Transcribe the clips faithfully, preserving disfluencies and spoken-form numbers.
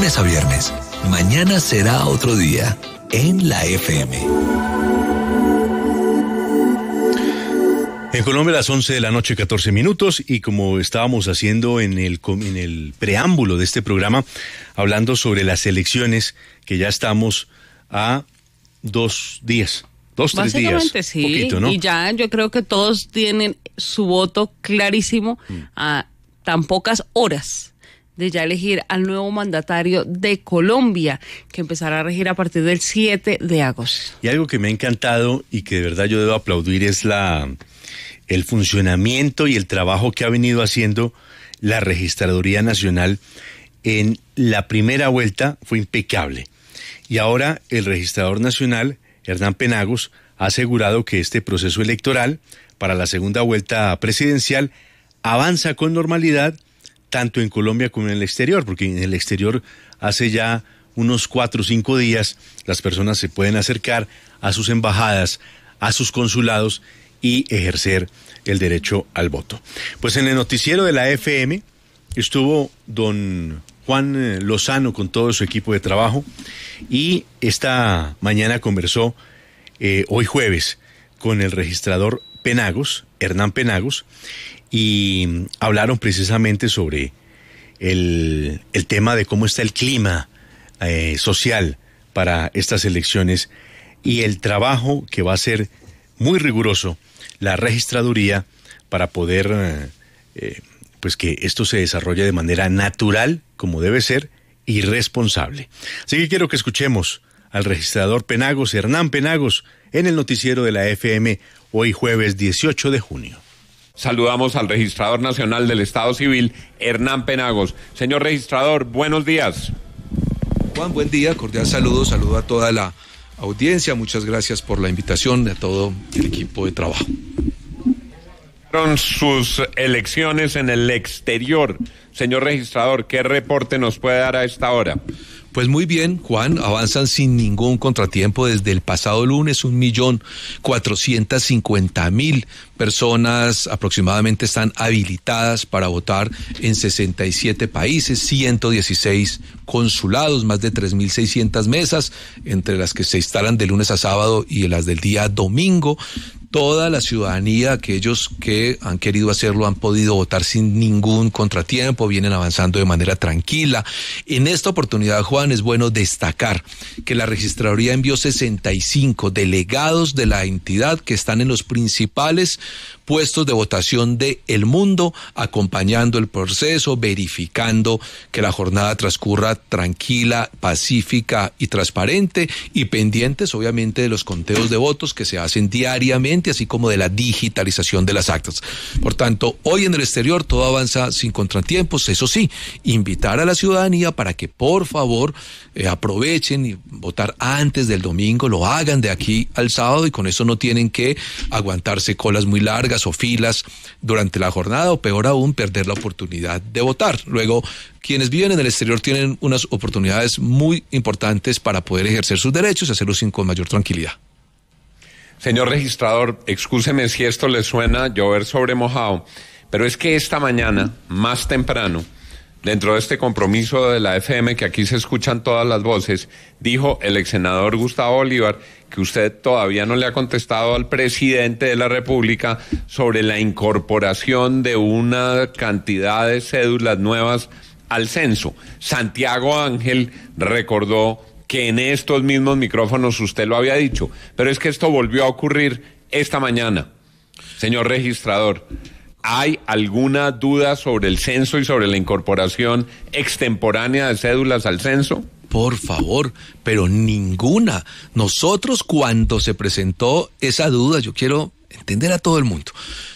lunes a viernes. Mañana será otro día en la F M. En Colombia a las once de la noche, catorce minutos, y como estábamos haciendo en el, en el preámbulo de este programa, hablando sobre las elecciones, que ya estamos a dos días, dos, tres días. Básicamente sí, poquito, ¿no? Y ya yo creo que todos tienen su voto clarísimo mm. a tan pocas horas de ya elegir al nuevo mandatario de Colombia, que empezará a regir a partir del siete de agosto. Y algo que me ha encantado y que de verdad yo debo aplaudir es la... el funcionamiento y el trabajo que ha venido haciendo la Registraduría Nacional. En la primera vuelta fue impecable. Y ahora el registrador nacional, Hernán Penagos, ha asegurado que este proceso electoral para la segunda vuelta presidencial avanza con normalidad, tanto en Colombia como en el exterior, porque en el exterior hace ya unos cuatro o cinco días las personas se pueden acercar a sus embajadas, a sus consulados, y ejercer el derecho al voto. Pues en el noticiero de la F M estuvo don Juan Lozano con todo su equipo de trabajo, y esta mañana conversó, eh, hoy jueves, con el registrador Penagos, Hernán Penagos, y hablaron precisamente sobre el, el tema de cómo está el clima eh, social para estas elecciones y el trabajo que va a ser muy riguroso la registraduría para poder eh, eh, pues que esto se desarrolle de manera natural, como debe ser, y responsable. Así que quiero que escuchemos al registrador Penagos, Hernán Penagos, en el noticiero de la F M, hoy jueves dieciocho de junio. Saludamos al registrador nacional del Estado Civil, Hernán Penagos. Señor registrador, buenos días. Juan, buen día, cordial saludo, saludo a toda la audiencia, muchas gracias por la invitación, a todo el equipo de trabajo. Sus elecciones en el exterior. Señor registrador, ¿qué reporte nos puede dar a esta hora? Pues muy bien, Juan, avanzan sin ningún contratiempo desde el pasado lunes. Un millón cuatrocientos cincuenta mil personas aproximadamente están habilitadas para votar en sesenta y siete países, ciento dieciséis consulados, más de tres mil seiscientas mesas, entre las que se instalan de lunes a sábado y las del día domingo. Toda la ciudadanía, aquellos que han querido hacerlo, han podido votar sin ningún contratiempo, vienen avanzando de manera tranquila. En esta oportunidad, Juan, es bueno destacar que la registraduría envió sesenta y cinco delegados de la entidad que están en los principales puestos de votación de el mundo, acompañando el proceso, verificando que la jornada transcurra tranquila, pacífica y transparente, y pendientes, obviamente, de los conteos de votos que se hacen diariamente, así como de la digitalización de las actas. Por tanto, hoy en el exterior todo avanza sin contratiempos. Eso sí, invitar a la ciudadanía para que por favor eh, aprovechen y votar antes del domingo, lo hagan de aquí al sábado, y con eso no tienen que aguantarse colas muy largas o filas durante la jornada, o peor aún, perder la oportunidad de votar. Luego, quienes viven en el exterior tienen unas oportunidades muy importantes para poder ejercer sus derechos y hacerlo sin con mayor tranquilidad. Señor registrador, excúseme si esto le suena llover sobre mojado, pero es que esta mañana, más temprano, dentro de este compromiso de la F M, que aquí se escuchan todas las voces, dijo el ex senador Gustavo Bolívar que usted todavía no le ha contestado al presidente de la República sobre la incorporación de una cantidad de cédulas nuevas al censo. Santiago Ángel recordó que en estos mismos micrófonos usted lo había dicho, pero es que esto volvió a ocurrir esta mañana. Señor registrador, ¿hay alguna duda sobre el censo y sobre la incorporación extemporánea de cédulas al censo? Por favor, pero ninguna. Nosotros, cuando se presentó esa duda, yo quiero entender a todo el mundo,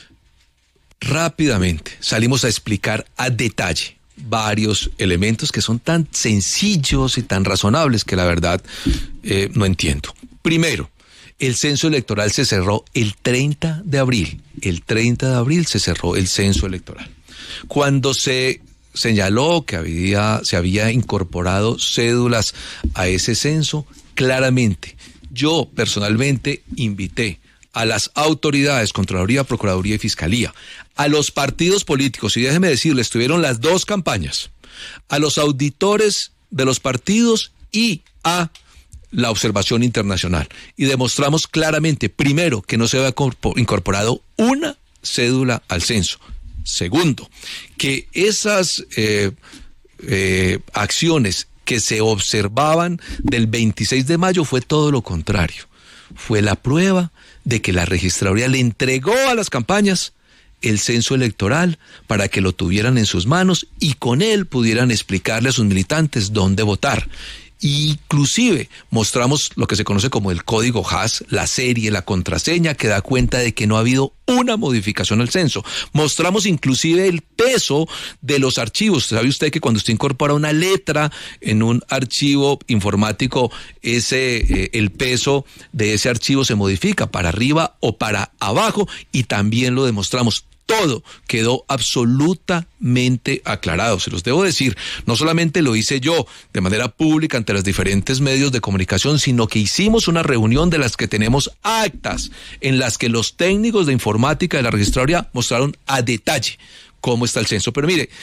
rápidamente salimos a explicar a detalle varios elementos que son tan sencillos y tan razonables que la verdad eh, no entiendo. Primero, el censo electoral se cerró el treinta de abril. El treinta de abril se cerró el censo electoral. Cuando se señaló que había, se había incorporado cédulas a ese censo, claramente, yo personalmente invité a las autoridades, Contraloría, Procuraduría y Fiscalía, a los partidos políticos, y déjeme decirle, estuvieron las dos campañas, a los auditores de los partidos y A, la observación internacional. Y demostramos claramente, primero, que no se había incorporado una cédula al censo. Segundo, que esas eh, eh, acciones que se observaban del veintiséis de mayo fue todo lo contrario. Fue la prueba de que la registraduría le entregó a las campañas el censo electoral para que lo tuvieran en sus manos y con él pudieran explicarle a sus militantes dónde votar. Inclusive mostramos lo que se conoce como el código Hash, la serie, la contraseña que da cuenta de que no ha habido una modificación al censo. Mostramos inclusive el peso de los archivos. ¿Sabe usted que cuando usted incorpora una letra en un archivo informático, ese eh, el peso de ese archivo se modifica para arriba o para abajo? Y también lo demostramos. Todo quedó absolutamente aclarado, se los debo decir. No solamente lo hice yo de manera pública ante los diferentes medios de comunicación, sino que hicimos una reunión de las que tenemos actas, en las que los técnicos de informática de la registraduría mostraron a detalle cómo está el censo. Pero mire,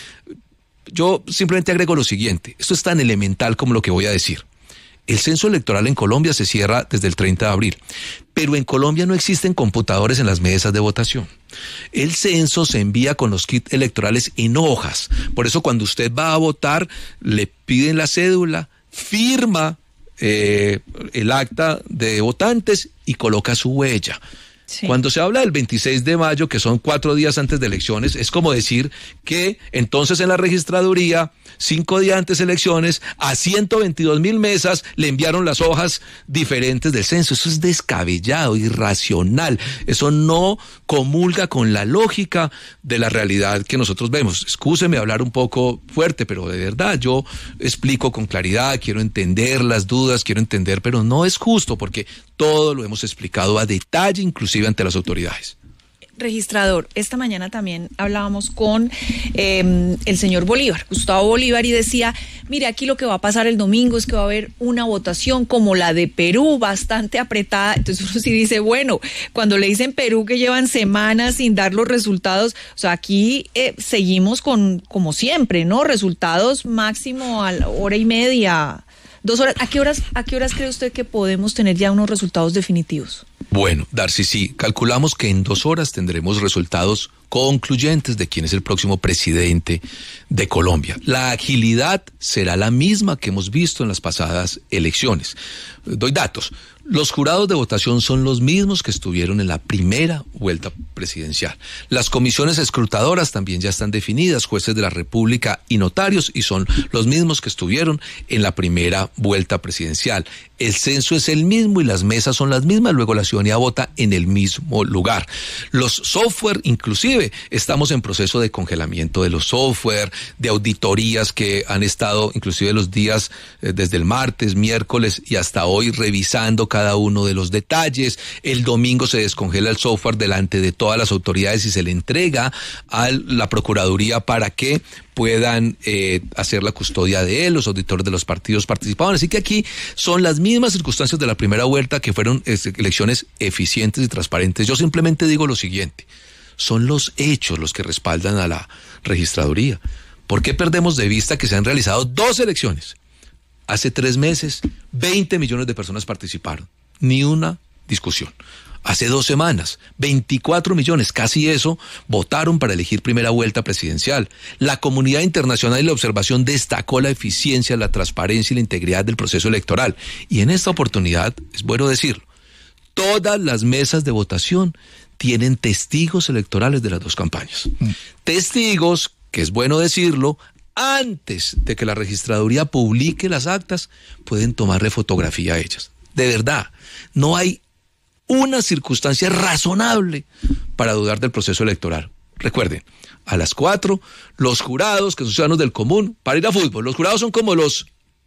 yo simplemente agrego lo siguiente, esto es tan elemental como lo que voy a decir. El censo electoral en Colombia se cierra desde el treinta de abril, pero en Colombia no existen computadores en las mesas de votación. El censo se envía con los kits electorales en hojas. Por eso cuando usted va a votar, le piden la cédula, firma eh, el acta de votantes y coloca su huella. Sí. Cuando se habla del veintiséis de mayo, que son cuatro días antes de elecciones, es como decir que entonces en la registraduría, cinco días antes de elecciones, a ciento veintidós mil mesas le enviaron las hojas diferentes del censo. Eso es descabellado, irracional. Eso no comulga con la lógica de la realidad que nosotros vemos. Excúseme hablar un poco fuerte, pero de verdad yo explico con claridad, quiero entender las dudas, quiero entender, pero no es justo porque todo lo hemos explicado a detalle, inclusive ante las autoridades. Registrador, esta mañana también hablábamos con eh, el señor Bolívar, Gustavo Bolívar, y decía, mire, aquí lo que va a pasar el domingo es que va a haber una votación como la de Perú, bastante apretada. Entonces uno sí dice, bueno, cuando le dicen Perú que llevan semanas sin dar los resultados, o sea, aquí eh, seguimos con, como siempre, ¿no? Resultados máximo a la hora y media, dos horas. ¿A qué horas, a qué horas cree usted que podemos tener ya unos resultados definitivos? Bueno, Darcy, sí, calculamos que en dos horas tendremos resultados concluyentes de quién es el próximo presidente de Colombia. La agilidad será la misma que hemos visto en las pasadas elecciones. Doy datos. Los jurados de votación son los mismos que estuvieron en la primera vuelta presidencial. Las comisiones escrutadoras también ya están definidas, jueces de la República y notarios, y son los mismos que estuvieron en la primera vuelta presidencial. El censo es el mismo y las mesas son las mismas, luego la ciudadanía vota en el mismo lugar. Los software, inclusive, estamos en proceso de congelamiento de los software, de auditorías que han estado, inclusive los días eh, desde el martes, miércoles y hasta hoy, revisando cada uno de los detalles. El domingo se descongela el software delante de todas las autoridades y se le entrega a la Procuraduría para que puedan eh, hacer la custodia de él. Los auditores de los partidos participaban. Así que aquí son las mismas circunstancias de la primera vuelta, que fueron eh, elecciones eficientes y transparentes. Yo simplemente digo lo siguiente, son los hechos los que respaldan a la registraduría. ¿Por qué perdemos de vista que se han realizado dos elecciones? Hace tres meses, veinte millones de personas participaron. Ni una discusión. Hace dos semanas, veinticuatro millones, casi eso, votaron para elegir primera vuelta presidencial. La comunidad internacional y la observación destacó la eficiencia, la transparencia y la integridad del proceso electoral. Y en esta oportunidad, es bueno decirlo, todas las mesas de votación tienen testigos electorales de las dos campañas. Mm. Testigos, que es bueno decirlo, antes de que la registraduría publique las actas, pueden tomarle fotografía a ellas. De verdad, no hay una circunstancia razonable para dudar del proceso electoral. Recuerden, a las cuatro, los jurados, que son ciudadanos del común, para ir a fútbol, los jurados son como los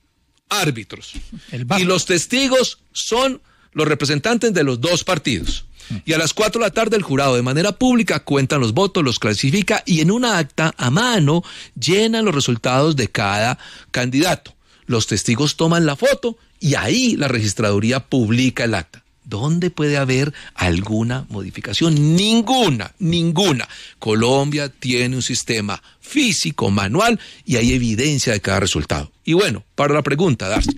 árbitros. Y los testigos son los representantes de los dos partidos. Y a las cuatro de la tarde el jurado de manera pública cuentan los votos, los clasifica y en una acta a mano llenan los resultados de cada candidato. Los testigos toman la foto y ahí la registraduría publica el acta. ¿Dónde puede haber alguna modificación? Ninguna, ninguna. Colombia tiene un sistema físico, manual, y hay evidencia de cada resultado. Y bueno, para la pregunta, Darcy,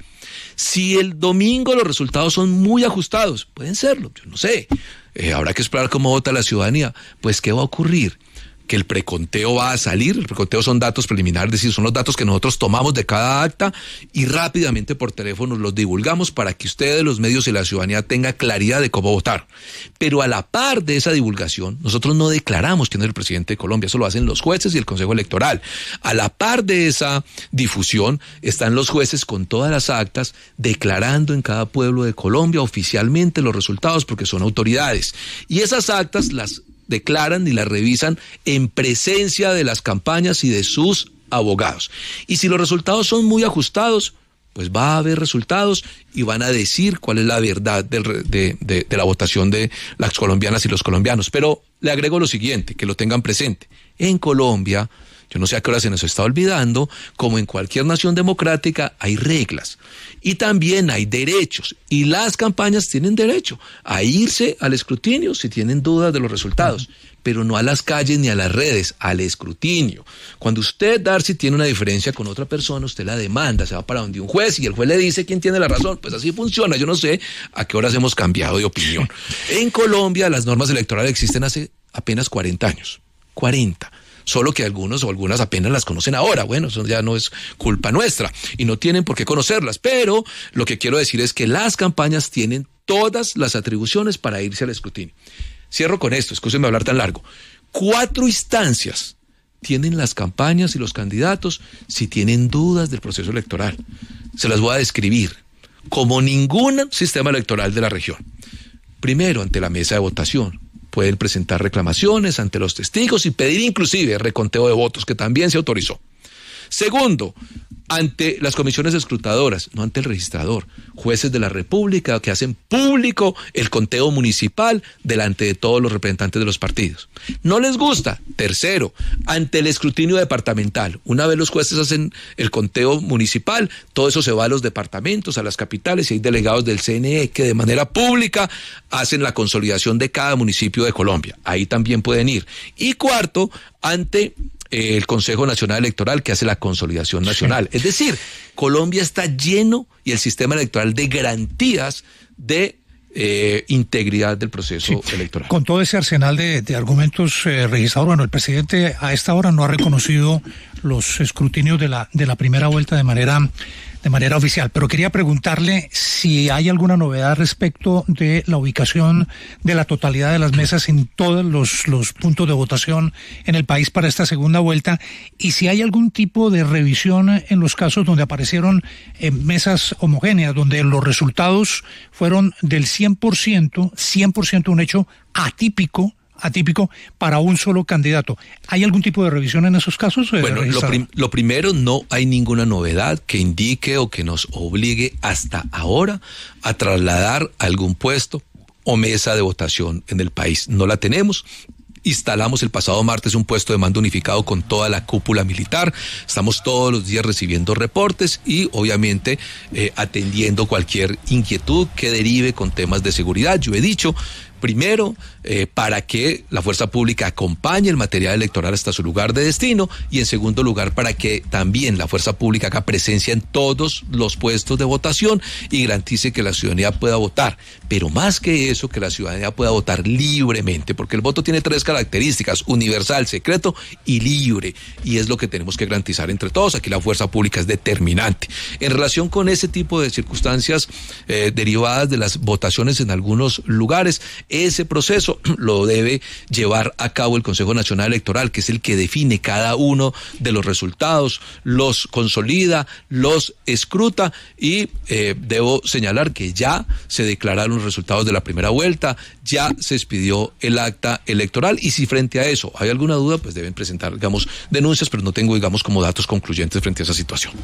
si el domingo los resultados son muy ajustados, pueden serlo, yo no sé, eh, habrá que esperar cómo vota la ciudadanía. Pues, ¿qué va a ocurrir? Que el preconteo va a salir. El preconteo son datos preliminares, es decir, son los datos que nosotros tomamos de cada acta y rápidamente por teléfono los divulgamos para que ustedes, los medios y la ciudadanía tenga claridad de cómo votar. Pero a la par de esa divulgación, nosotros no declaramos quién es el presidente de Colombia, eso lo hacen los jueces y el Consejo Electoral. A la par de esa difusión están los jueces con todas las actas declarando en cada pueblo de Colombia oficialmente los resultados, porque son autoridades. Y esas actas las declaran y la revisan en presencia de las campañas y de sus abogados. Y si los resultados son muy ajustados, pues va a haber resultados y van a decir cuál es la verdad del, de, de, de la votación de las colombianas y los colombianos. Pero le agrego lo siguiente, que lo tengan presente. En Colombia, yo no sé a qué hora se nos está olvidando, como en cualquier nación democrática, hay reglas. Y también hay derechos. Y las campañas tienen derecho a irse al escrutinio si tienen dudas de los resultados. Pero no a las calles ni a las redes, al escrutinio. Cuando usted, Darcy, tiene una diferencia con otra persona, usted la demanda, se va para donde un juez y el juez le dice quién tiene la razón. Pues así funciona. Yo no sé a qué horas hemos cambiado de opinión. En Colombia las normas electorales existen hace apenas cuarenta años. cuarenta. Solo que algunos o algunas apenas las conocen ahora. Bueno, eso ya no es culpa nuestra y no tienen por qué conocerlas, pero lo que quiero decir es que las campañas tienen todas las atribuciones para irse al escrutinio. Cierro con esto, escúchenme hablar tan largo. Cuatro instancias tienen las campañas y los candidatos si tienen dudas del proceso electoral. Se las voy a describir como ningún sistema electoral de la región. Primero, ante la mesa de votación. Pueden presentar reclamaciones ante los testigos y pedir inclusive reconteo de votos, que también se autorizó. Segundo, ante las comisiones escrutadoras, no ante el registrador, jueces de la República que hacen público el conteo municipal delante de todos los representantes de los partidos. ¿No les gusta? Tercero, ante el escrutinio departamental. Una vez los jueces hacen el conteo municipal, todo eso se va a los departamentos, a las capitales, y hay delegados del C N E que de manera pública hacen la consolidación de cada municipio de Colombia. Ahí también pueden ir. Y cuarto, ante el Consejo Nacional Electoral que hace la consolidación nacional. Sí. Es decir, Colombia está lleno y el sistema electoral de garantías de eh, integridad del proceso sí. electoral. Con todo ese arsenal de, de argumentos, eh, registrador, bueno, el presidente a esta hora no ha reconocido los escrutinios de la de la primera vuelta de manera de manera oficial, pero quería preguntarle si hay alguna novedad respecto de la ubicación de la totalidad de las mesas en todos los, los puntos de votación en el país para esta segunda vuelta, y si hay algún tipo de revisión en los casos donde aparecieron eh, mesas homogéneas, donde los resultados fueron del cien por ciento, cien por ciento un hecho atípico, atípico para un solo candidato. ¿Hay algún tipo de revisión en esos casos? Bueno, lo, prim- lo primero, no hay ninguna novedad que indique o que nos obligue hasta ahora a trasladar algún puesto o mesa de votación en el país. No la tenemos. Instalamos el pasado martes un puesto de mando unificado con toda la cúpula militar. Estamos todos los días recibiendo reportes y obviamente eh, atendiendo cualquier inquietud que derive con temas de seguridad. Yo he dicho, primero, eh, para que la fuerza pública acompañe el material electoral hasta su lugar de destino, y en segundo lugar, para que también la fuerza pública haga presencia en todos los puestos de votación y garantice que la ciudadanía pueda votar. Pero más que eso, que la ciudadanía pueda votar libremente, porque el voto tiene tres características: universal, secreto y libre, y es lo que tenemos que garantizar entre todos. Aquí la fuerza pública es determinante. En relación con ese tipo de circunstancias eh, derivadas de las votaciones en algunos lugares, ese proceso lo debe llevar a cabo el Consejo Nacional Electoral, que es el que define cada uno de los resultados, los consolida, los escruta, y eh, debo señalar que ya se declararon los resultados de la primera vuelta, ya se expidió el acta electoral, y si frente a eso hay alguna duda, pues deben presentar, digamos, denuncias, pero no tengo, digamos, como datos concluyentes frente a esa situación.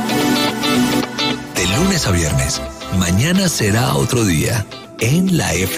De lunes a viernes, mañana será otro día en la F M.